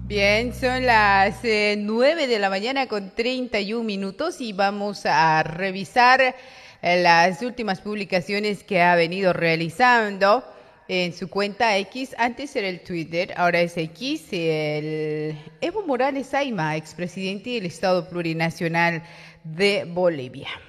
Bien, son las 9 de la mañana con 31 minutos y vamos a revisar las últimas publicaciones que ha venido realizando en su cuenta X. Antes era el Twitter, ahora es X. El Evo Morales Ayma, expresidente del Estado Plurinacional de Bolivia.